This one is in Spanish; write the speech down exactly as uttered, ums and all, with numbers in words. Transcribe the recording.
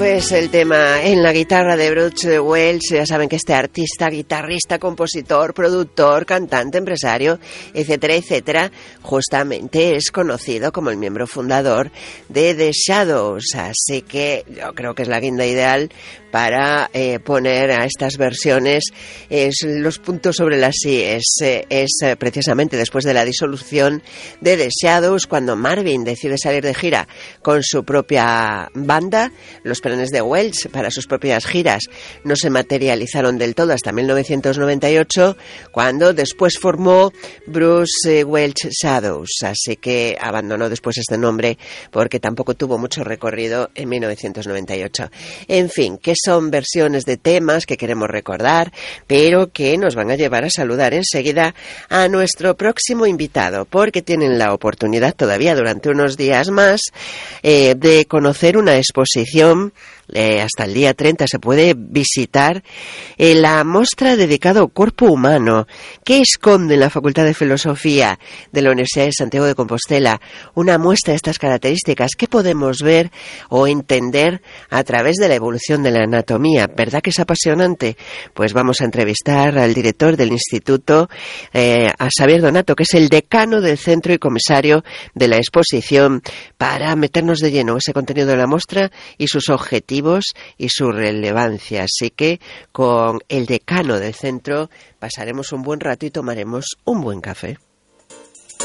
Pues el tema en la guitarra de Bruce Welch. Ya saben que este artista, guitarrista, compositor, productor, cantante, empresario, etcétera, etcétera, justamente es conocido como el miembro fundador de The Shadows. Así que yo creo que es la guinda ideal para eh, poner a estas versiones es, los puntos sobre las i. Es, eh, es eh, precisamente después de la disolución de The Shadows, cuando Marvin decide salir de gira con su propia banda. Los planes de Welch para sus propias giras no se materializaron del todo hasta mil novecientos noventa y ocho, cuando después formó Bruce Welch Shadows. Así que abandonó después este nombre porque tampoco tuvo mucho recorrido en mil novecientos noventa y ocho. En fin, que son versiones de temas que queremos recordar, pero que nos van a llevar a saludar enseguida a nuestro próximo invitado, porque tienen la oportunidad todavía durante unos días más eh, de conocer una exposición. Eh, hasta el día treinta se puede visitar eh, la muestra dedicada al cuerpo humano que esconde en la Facultad de Filosofía de la Universidad de Santiago de Compostela. Una muestra de estas características que podemos ver o entender a través de la evolución de la anatomía. ¿Verdad que es apasionante? Pues vamos a entrevistar al director del instituto, eh, a Xavier Donato, que es el decano del centro y comisario de la exposición, para meternos de lleno en ese contenido de la muestra y sus objetivos y su relevancia. Así que con el decano del centro pasaremos un buen rato y tomaremos un buen café.